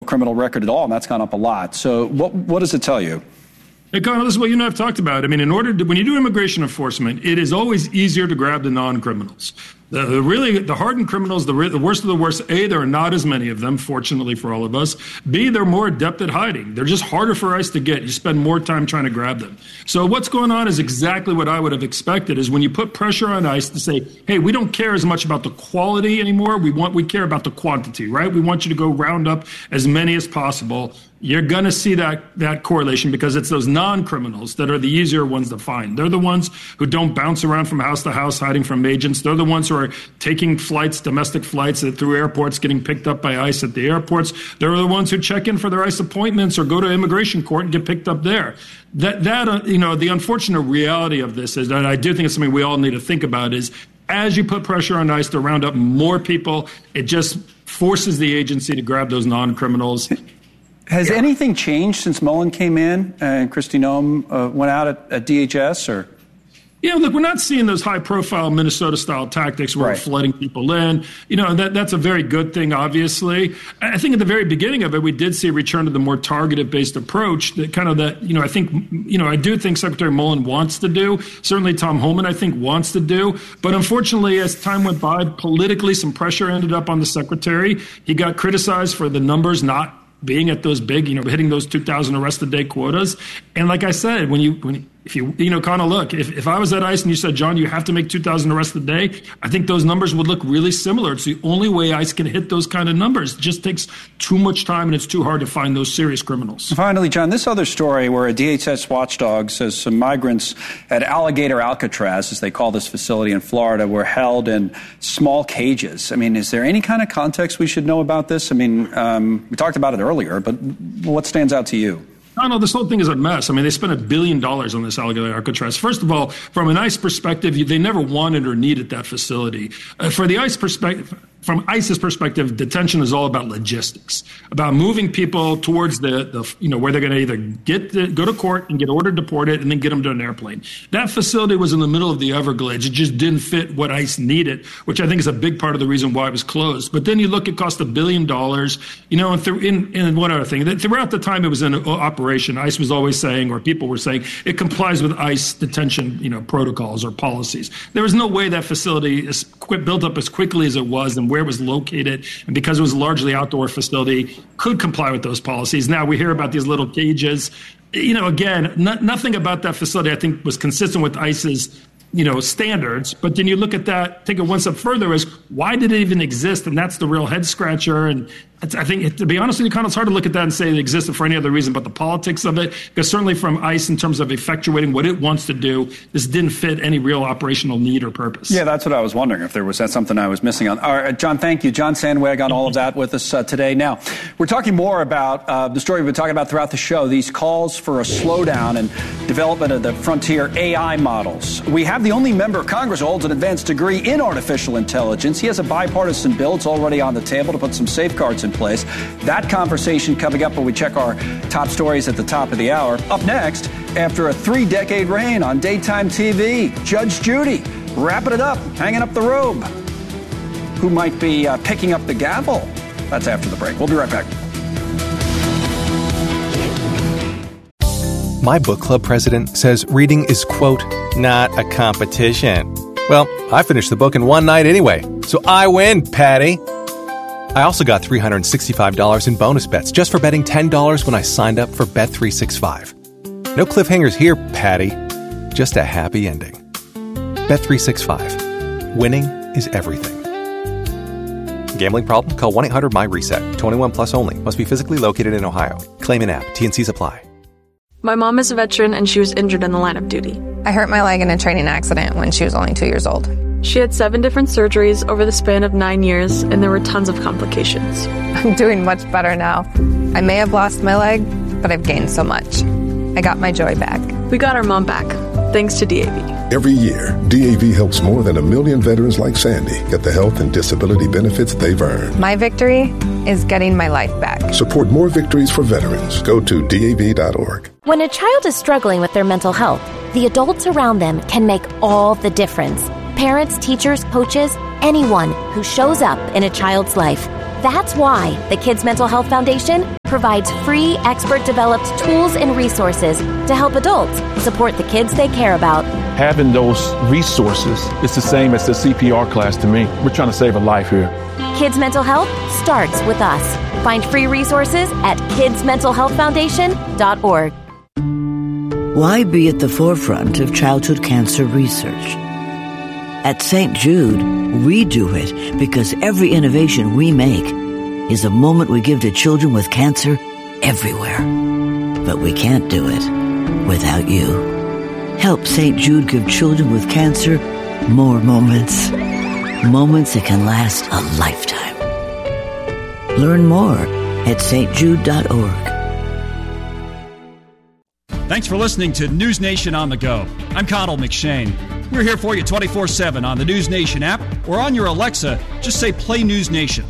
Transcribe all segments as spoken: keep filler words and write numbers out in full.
criminal record at all, and that's gone up a lot. So what what does it tell you? Hey, Connell, this is what you and I have talked about. I mean, in order to, when you do immigration enforcement, it is always easier to grab the non-criminals. The, the really, the hardened criminals, the, the worst of the worst, A, there are not as many of them, fortunately for all of us. B, they're more adept at hiding. They're just harder for ICE to get. You spend more time trying to grab them. So what's going on is exactly what I would have expected, is when you put pressure on ICE to say, hey, we don't care as much about the quality anymore. We want, we care about the quantity, right? We want you to go round up as many as possible. You're going to see that, that correlation because it's those non-criminals that are the easier ones to find. They're the ones who don't bounce around from house to house hiding from agents. They're the ones who are taking flights, domestic flights through airports, getting picked up by ICE at the airports. They're the ones who check in for their ICE appointments or go to immigration court and get picked up there. That, that uh, you know, the unfortunate reality of this is, and I do think it's something we all need to think about, is as you put pressure on ICE to round up more people, it just forces the agency to grab those non-criminals. Has yeah. anything changed since Mullen came in and Kristi Noem uh, went out at, at D H S? Or Yeah, look, we're not seeing those high-profile Minnesota-style tactics where right. we're flooding people in. You know, that that's a very good thing, obviously. I think at the very beginning of it, we did see a return to the more targeted-based approach that kind of that, you know, I think, you know, I do think Secretary Mullen wants to do. Certainly Tom Homan, I think, wants to do. But unfortunately, as time went by, politically, some pressure ended up on the secretary. He got criticized for the numbers not being at those big, you know, hitting those two thousand arrest a day quotas. And like I said, when you, when you, if you, you know, kind of look, if, if I was at ICE and you said, John, you have to make two thousand arrests a day, I think those numbers would look really similar. It's the only way ICE can hit those kind of numbers. It just takes too much time and it's too hard to find those serious criminals. Finally, John, this other story where a D H S watchdog says some migrants at Alligator Alcatraz, as they call this facility in Florida, were held in small cages. I mean, is there any kind of context we should know about this? I mean, um, we talked about it earlier, but what stands out to you? No, no, this whole thing is a mess. I mean, they spent a billion dollars on this Alligator Alcatraz. First of all, from an ICE perspective, they never wanted or needed that facility. Uh, for the ICE perspective, from ICE's perspective, detention is all about logistics, about moving people towards the, the you know, where they're going to either get the, go to court and get ordered deported and then get them to an airplane. That facility was in the middle of the Everglades. It just didn't fit what ICE needed, which I think is a big part of the reason why it was closed. But then you look, it cost a billion dollars, you know, and, th- in, in one other thing, that throughout the time it was in operation, ICE was always saying, or people were saying, it complies with ICE detention, you know, protocols or policies. There was no way that facility is built up as quickly as it was and where it was located, and because it was a largely outdoor facility, could comply with those policies. Now we hear about these little cages. You know, again, not, nothing about that facility I think was consistent with ICE's, you know, standards. But then you look at that, take it one step further, is why did it even exist? And that's the real head scratcher. And it's, I think, to be honest with you, Connell, it's hard to look at that and say it existed for any other reason but the politics of it. Because certainly from ICE, in terms of effectuating what it wants to do, this didn't fit any real operational need or purpose. Yeah, that's what I was wondering, if there was that something I was missing on. All right, John, thank you. John Sandweg on all of that with us uh, today. Now, we're talking more about uh, the story we've been talking about throughout the show, these calls for a slowdown and development of the frontier A I models. We have the only member of Congress who holds an advanced degree in artificial intelligence. He has a bipartisan bill. It's already on the table to put some safeguards in place. That conversation coming up when we check our top stories at the top of the hour. Up next, after a three-decade reign on daytime T V, Judge Judy wrapping it up, hanging up the robe. Who might be uh, picking up the gavel? That's after the break. We'll be right back. My book club president says reading is, quote, not a competition. Well, I finished the book in one night anyway, so I win, Patty. I also got three hundred sixty-five dollars in bonus bets just for betting ten dollars when I signed up for Bet three sixty-five. No cliffhangers here, Patty. Just a happy ending. Bet three sixty-five. Winning is everything. Gambling problem? Call one eight hundred my reset. twenty-one plus only. Must be physically located in Ohio. Claim in app. T and C's apply. My mom is a veteran and she was injured in the line of duty. I hurt my leg in a training accident when she was only two years old. She had seven different surgeries over the span of nine years, and there were tons of complications. I'm doing much better now. I may have lost my leg, but I've gained so much. I got my joy back. We got our mom back, thanks to D A V. Every year, D A V helps more than a million veterans like Sandy get the health and disability benefits they've earned. My victory is getting my life back. Support more victories for veterans. Go to D A V dot org. When a child is struggling with their mental health, the adults around them can make all the difference. Parents, teachers, coaches, anyone who shows up in a child's life. That's why the Kids Mental Health Foundation provides free, expert-developed tools and resources to help adults support the kids they care about. Having those resources is the same as the C P R class to me. We're trying to save a life here. Kids Mental Health starts with us. Find free resources at kids mental health foundation dot org. Why be at the forefront of childhood cancer research? At Saint Jude, we do it because every innovation we make is a moment we give to children with cancer everywhere. But we can't do it without you. Help Saint Jude give children with cancer more moments. Moments that can last a lifetime. Learn more at s t jude dot org. Thanks for listening to News Nation on the Go. I'm Connell McShane. We're here for you twenty-four seven on the News Nation app or on your Alexa. Just say Play News Nation.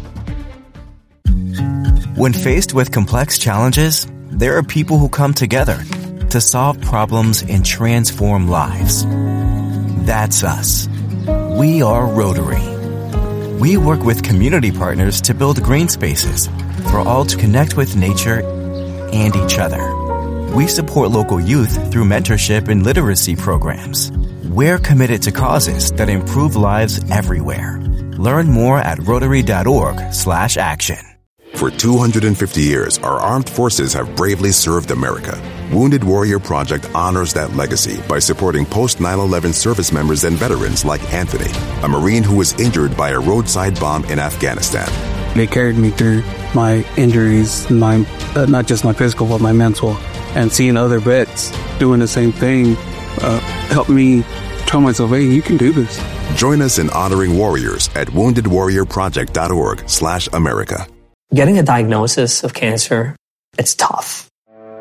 When faced with complex challenges, there are people who come together to solve problems and transform lives. That's us. We are Rotary. We work with community partners to build green spaces for all to connect with nature and each other. We support local youth through mentorship and literacy programs. We're committed to causes that improve lives everywhere. Learn more at rotary dot org slash action. For two hundred fifty years, our armed forces have bravely served America. Wounded Warrior Project honors that legacy by supporting post nine eleven service members and veterans like Anthony, a Marine who was injured by a roadside bomb in Afghanistan. They carried me through my injuries, my uh, not just my physical, but my mental. And seeing other vets doing the same thing uh, helped me tell myself, hey, you can do this. Join us in honoring warriors at wounded warrior project dot org slash America. Getting a diagnosis of cancer, it's tough.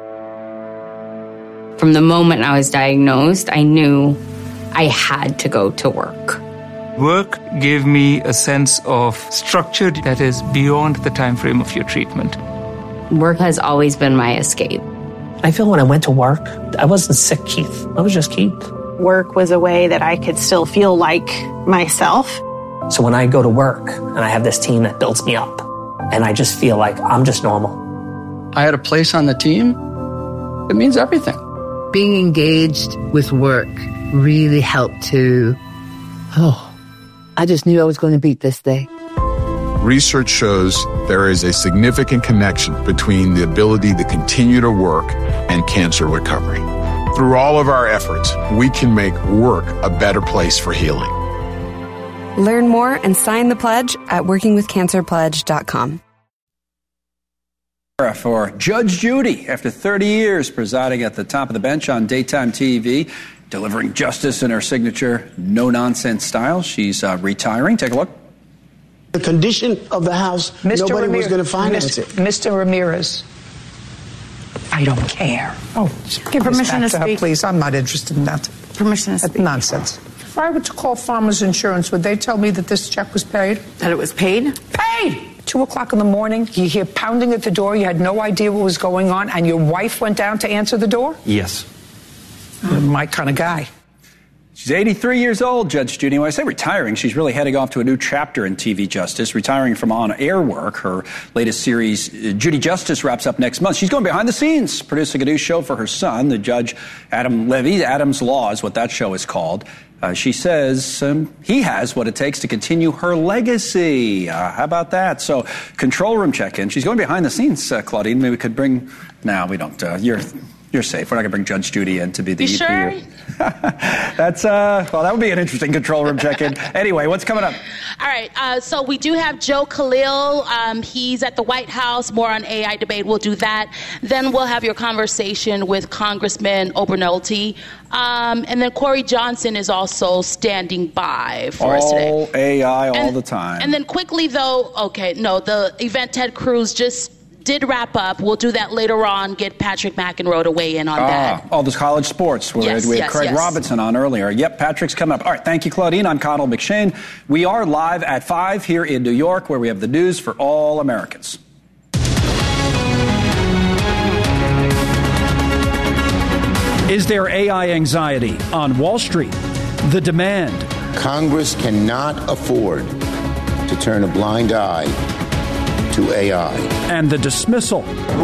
From the moment I was diagnosed, I knew I had to go to work. Work gave me a sense of structure that is beyond the time frame of your treatment. Work has always been my escape. I feel when I went to work, I wasn't sick, Keith. I was just Keith. Work was a way that I could still feel like myself. So when I go to work and I have this team that builds me up, and I just feel like I'm just normal. I had a place on the team. It means everything. Being engaged with work really helped to, oh, I just knew I was going to beat this day. Research shows there is a significant connection between the ability to continue to work and cancer recovery. Through all of our efforts, we can make work a better place for healing. Learn more and sign the pledge at working with cancer pledge dot com. For Judge Judy, after thirty years presiding at the top of the bench on daytime T V, delivering justice in her signature no-nonsense style, she's uh, retiring. Take a look. The condition of the House, Mister nobody Ramirez, was going to finance Mister it. Mister Ramirez, I don't care. Oh, give permission to to her, speak. please. I'm not interested in that. Permission to speak. Nonsense. If I were to call Farmers Insurance, would they tell me that this check was paid? That it was paid? Paid! Two o'clock in the morning, you hear pounding at the door, you had no idea what was going on, and your wife went down to answer the door? Yes. You're my kind of guy. She's eighty-three years old, Judge Judy. When I say retiring, she's really heading off to a new chapter in T V justice, retiring from on-air work. Her latest series, Judy Justice, wraps up next month. She's going behind the scenes, producing a new show for her son, the Judge Adam Levy. Adam's Law is what that show is called. Uh, she says um, he has what it takes to continue her legacy. Uh, how about that? So, control room check-in. She's going behind the scenes, uh, Claudine. Maybe we could bring... No, we don't. Uh, you're... You're safe. We're not going to bring Judge Judy in to be the you E P. Sure? That's, uh, well, that would be an interesting control room check-in. Anyway, what's coming up? All right. Uh, so we do have Joe Khalil. Um, he's at the White House. More on A I debate. We'll do that. Then we'll have your conversation with Congressman Obernolte. Um, and then Corey Johnson is also standing by for all us today. All A I all and, the time. And then quickly, though, okay, no, the event Ted Cruz just did wrap up. We'll do that later on. Get Patrick McEnroe to weigh in on ah, that. All this college sports. Where yes, we had yes, Craig yes. Robinson on earlier. Yep, Patrick's coming up. All right, thank you, Claudine. I'm Connell McShane. We are live at five here in New York, where we have the news for all Americans. Is there A I anxiety on Wall Street? The demand. Congress cannot afford to turn a blind eye to A I. And the dismissal